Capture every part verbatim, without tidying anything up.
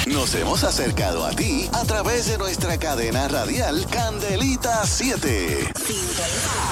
Nos hemos acercado a ti a través de nuestra cadena radial Candelita siete. Sintoniza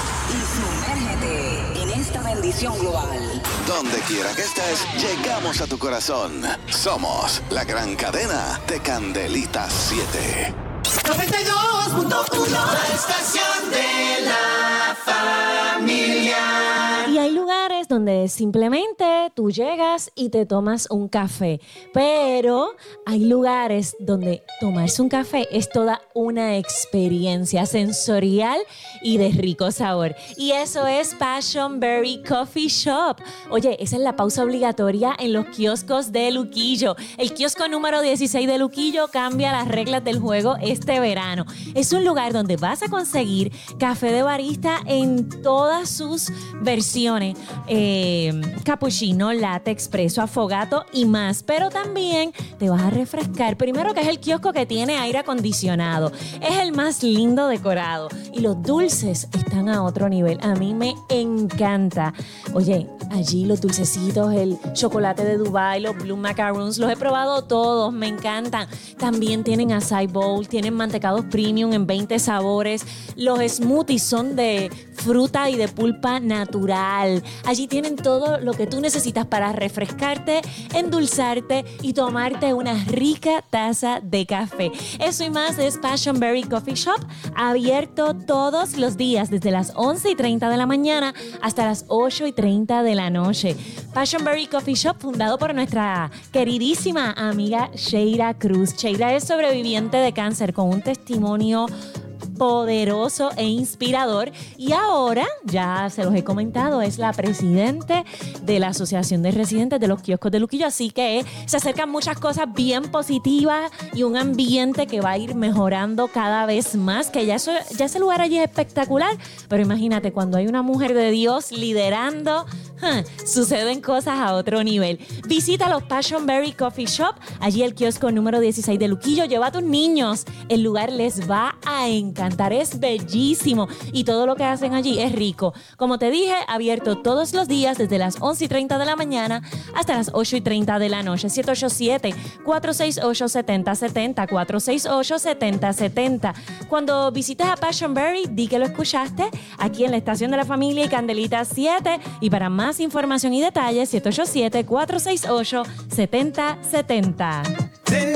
y sumérgete en esta bendición global. Donde quiera que estés, llegamos a tu corazón. Somos la gran cadena de Candelita siete. noventa y dos punto uno, la estación de la familia. Y hay lugares donde simplemente tú llegas y te tomas un café, pero hay lugares donde tomarse un café es toda una experiencia sensorial y de rico sabor. Y eso es Passion Berry Coffee Shop. Oye, esa es la pausa obligatoria en los kioscos de Luquillo. El kiosco número dieciséis de Luquillo cambia las reglas del juego este verano. Es un lugar donde vas a conseguir café de barista en todas sus versiones. Eh, cappuccino, latte, expreso, affogato y más. Pero también te vas a refrescar. Primero que es el kiosco que tiene aire acondicionado. Es el más lindo decorado. Y los dulces están a otro nivel. A mí me encanta. Oye, allí los dulcecitos, el chocolate de Dubai, los Blue Macaroons, los he probado todos. Me encantan. También tienen acai bowl, tienen mantecados premium en veinte sabores. Los smoothies son de fruta y de pulpa natural. Allí tienen todo lo que tú necesitas para refrescarte, endulzarte y tomarte una rica taza de café. Eso y más es Passion Berry Coffee Shop, abierto todos los días desde las once y treinta de la mañana hasta las ocho y treinta de la noche. Passion Berry Coffee Shop, fundado por nuestra queridísima amiga Sheira Cruz. Sheira es sobreviviente de cáncer con un testimonio poderoso e inspirador y ahora, ya se los he comentado, es la presidente de la Asociación de Residentes de los Kioscos de Luquillo, así que se acercan muchas cosas bien positivas y un ambiente que va a ir mejorando cada vez más, que ya, eso, ya ese lugar allí es espectacular, pero imagínate, cuando hay una mujer de Dios liderando, huh, suceden cosas a otro nivel. Visita los Passion Berry Coffee Shop, allí el kiosco número dieciséis de Luquillo, lleva a tus niños, el lugar les va a encantar. Es bellísimo y todo lo que hacen allí es rico. Como te dije, abierto todos los días desde las once y treinta de la mañana hasta las ocho y treinta de la noche. siete ocho siete, cuatro seis ocho, siete cero siete cero, cuatro seis ocho, siete cero siete cero. Cuando visites a Passion Berry, di que lo escuchaste aquí en la Estación de la Familia y Candelita siete. Y para más información y detalles, siete ocho siete, cuatro seis ocho, siete cero siete cero.